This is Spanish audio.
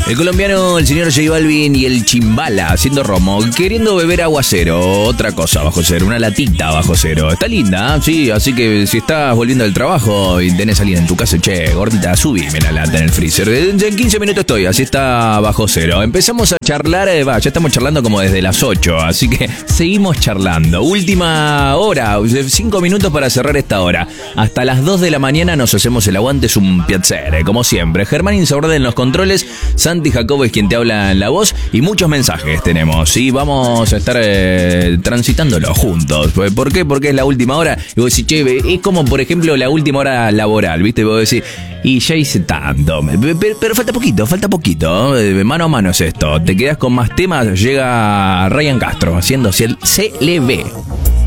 El colombiano, el señor J Balvin y el Chimbala haciendo romo, queriendo beber agua cero, otra cosa bajo cero, una latita bajo cero. Está linda, ¿eh? Sí, así que si estás volviendo del trabajo y tenés a alguien en tu casa, che, gordita, subime la lata en el freezer. En 15 minutos estoy, así está bajo cero. Empezamos a charlar, ya estamos charlando como desde las 8, así que seguimos charlando. Última hora, 5 minutos para cerrar esta hora. Hasta las 2 de la mañana nos hacemos el aguante, es un piacere, como siempre. Germán Insaurralde en los controles, Santi Jacobo es quien te habla en la voz y muchos mensajes tenemos. Y vamos a estar transitándolo juntos. ¿Por qué? Porque es la última hora. Y vos decís, che, es como por ejemplo la última hora laboral, ¿viste? Y vos decís, y ya hice tanto. Pero falta poquito. Mano a mano es esto. Te quedás con más temas. Llega Ryan Castro haciendo CLB.